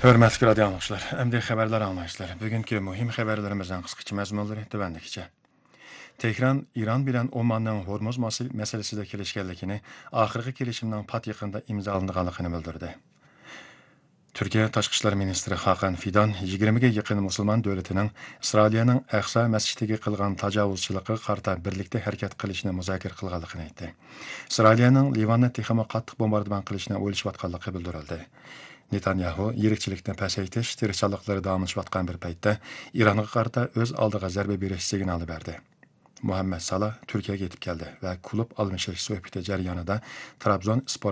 Hörmətli radio anlayışlar, əmdi xəbərlər anlayışlar. Bugünkü mühim xəbərlərimizdən qısqaça məzmunları tövəndikcə. Tehran İran bilan Omanның Hormuz məsələsində kelishganligini, axırgi kelishimning pat yaqinda imzolanganligini bildirdi. Türkiye Tashqi ishlar ministri Hakan Fidan 20 ga yaqin musulmon davlatining Isroiliyaning Aqsa masjidiga qilgan tajovuzchilikqa qarta birlikda harakat qilishni muzokara qilganligini aytdi. Isroiliyaning Livonni texmo qattiq bombardimon qilishni o'ylashayotganligi bildirildi. Netanyahu yirikchilikni pasaytish tirikchilikları davomlashayotgan bir paytda Ironga qarta o'z oldiga zarba berish signali berdi. Muhammad Salah Türkiye'ye yetib keldi ve klub almışlıq söhbəti jarayonida Trabzon spor